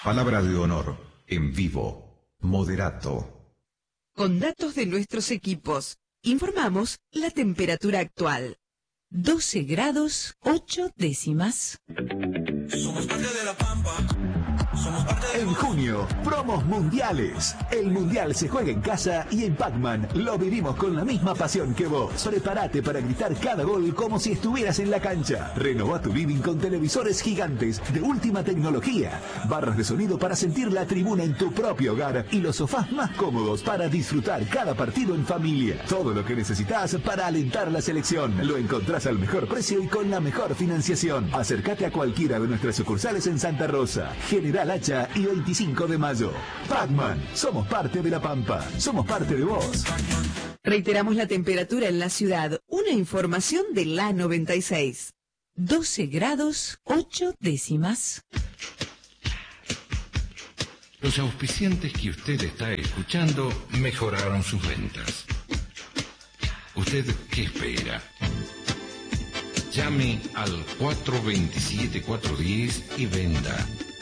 Palabra de honor, en vivo, moderato. Con datos de nuestros equipos, informamos la temperatura actual. 12 grados 8 décimas. Somos parte de la Pampa. Somos parte de... En junio, promos mundiales. El mundial se juega en casa y en Pac-Man lo vivimos con la misma pasión que vos. Prepárate para gritar cada gol como si estuvieras en la cancha. Renová tu living con televisores gigantes de última tecnología, barras de sonido para sentir la tribuna en tu propio hogar y los sofás más cómodos para disfrutar cada partido en familia. Todo lo que necesitas para alentar la selección lo encontrás al mejor precio y con la mejor financiación. Acércate a cualquiera de nuestras sucursales en Santa Rosa, General Hacha y 25 de mayo. Pac-Man, somos parte de la Pampa, somos parte de vos. Reiteramos la temperatura en la ciudad. Una información de la 96. 12 grados 8 décimas. Los auspiciantes que usted está escuchando mejoraron sus ventas. ¿Usted qué espera? Llame al 427-410 y venda.